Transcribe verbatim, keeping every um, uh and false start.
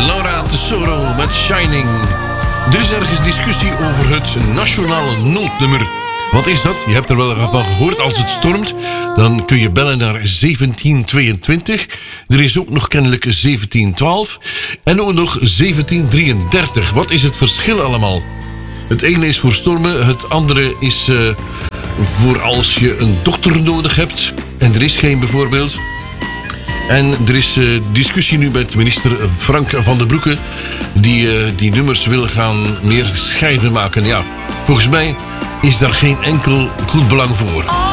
Laura Tesoro met Shining. Er is ergens discussie over het nationale noodnummer. Wat is dat? Je hebt er wel van gehoord. Als het stormt, dan kun je bellen naar zeventien tweeëntwintig. Er is ook nog kennelijk zeventien twaalf. En ook nog zeventien drieëndertig. Wat is het verschil allemaal? Het ene is voor stormen, het andere is uh, voor als je een dokter nodig hebt. En er is geen bijvoorbeeld. En er is uh, discussie nu met minister Frank van den Broeke, die uh, die nummers wil gaan meer scheiden maken. Ja, volgens mij is daar geen enkel goed belang voor.